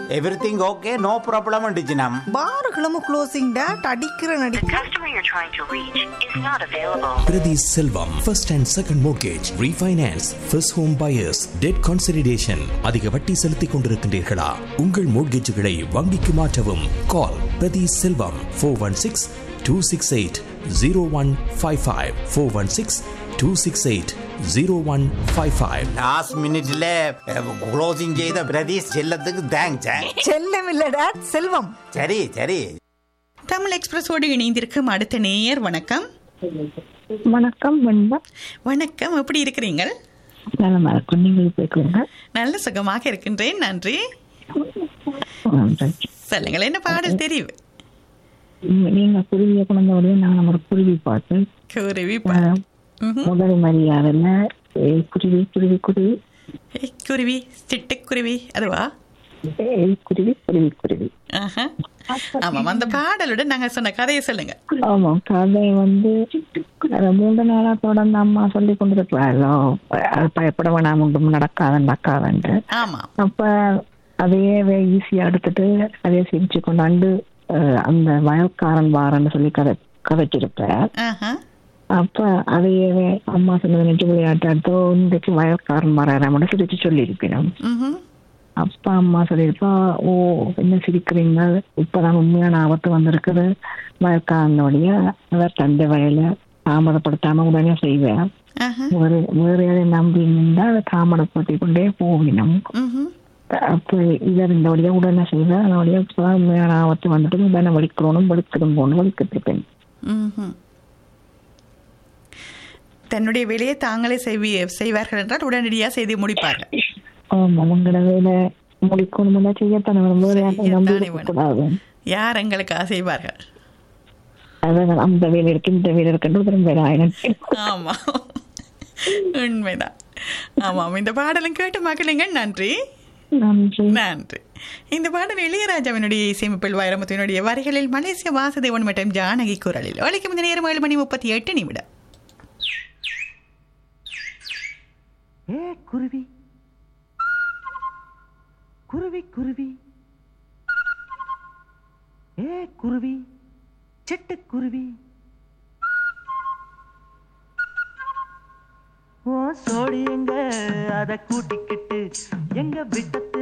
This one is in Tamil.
Everything okay, no problem டிஜினம். பாருகளும் closing date அடிக்கிற நடி. The customer you're trying to reach is not available. Priti Selvam, first and second mortgage, refinance, first home buyers, debt consolidation. அதிக வட்டி செலுத்திக் கொண்டிருக்கின்றீர்களா? உங்கள் மோட்கேஜுகளை வங்கிக்கு மாற்றவும். கால் பிரதி செல்வம் 416-268-0155 416-268-0155. லாஸ்ட் மினிட்ல க்ளோசிங் செய்த பிரதீஷ் செல்லத்துக்கு தேங்க்ஸ். செல்லம் இல்ல டேட், செல்வம். சரி சரி. தமிழ் எக்ஸ்பிரஸோடு இணைந்திருக்கும் அடுத்த நேயர். வணக்கம். வணக்கம். வணக்கம், எப்படி இருக்கிறீங்க? நலமா இருக்கும். நீங்கள் பேசுங்க. நல்ல சுகமாக இருக்கின்றேன், நன்றி. சொல்லுங்கள், என்ன பாடல் தெரியும்? நீங்க குருவிய குழந்தையோட நான் நம்ம குருவி பாட்டு. குருவி முதல் மரியாதைல குருவி குருவி குருவி குருவி சிட்டுக்குருவி அதுவா? குருவி குருவி குருவி. ஆமாம், அந்த பாடலுடன் நாங்க சொன்ன கதையை சொல்லுங்க. ஆமா, கதை வந்து 3 நாளா தொடர்ந்து அம்மா சொல்லி கொண்டிருக்கிறாரோ பயப்பட வேணாம், ஒன்றும் நடக்காதுண்டு. ஆமா, அப்ப அதையே ஈஸியா எடுத்துட்டு அதையே சிரிச்சு கொண்டாண்டு அந்த வயல்காரன் வாரன்னு சொல்லி கதைச்சிருப்பார். அப்ப அதையே அம்மா சொன்னது நெஞ்சு விளையாட்டோ இன்றைக்கு வயல்காரன் வராம சிரிச்சு சொல்லியிருக்கணும். அப்ப அம்மா சொல்லியிருப்பா, ஓ என்ன சிரிக்கிறீங்க, இப்பதான் உண்மையான ஆபத்து வந்திருக்குது, வயல்காரனுடைய அவர் தந்தை வயல தாமதப்படுத்தாம உடனே செய்வேன், வேற யாரையும் நம்பி நின்றா தாமதப்படுத்தி கொண்டே போகணும். அப்ப இவர் இந்த வழியா உடனே செய்வேன், அதனுடைய உண்மையான ஆபத்து வந்துட்டு உடனே வலிக்கிறோனும் வலிக்கிறோம் போன வலிக்கிட்டு தன்னுடைய வேலையை தாங்களே செய்வார்கள் என்றால் உடனடியாக செய்து முடிப்பார்கள். ஆமா, உங்களோட வேலை முடிக்கணும்னா செய்யத்தானே கூடாது. யார் எங்களுக்காக செய்வார்கள்? அதான் அந்த வேலை இருக்கு இந்த வேலை இருக்கு. ஆமா, உண்மைதான். ஆமாம், இந்த பாடலும் கேட்டு மக்களுங்க. நன்றி நன்றி. இந்த பாடல் இளையராஜாவினுடைய இசையமைப்பில் வைரமுத்துவினுடைய வரிகளில் மலேசிய வாசுதேவன் மற்றும் ஜானகி குரலில் ஒலிக்கும். இந்த நேரம் 7:38. குருவி குருவி குருவி குருவி சிட்டுக்குருவி ஓ சோடி எங்க அத கூட்டிக்கிட்டு எங்க விட்ட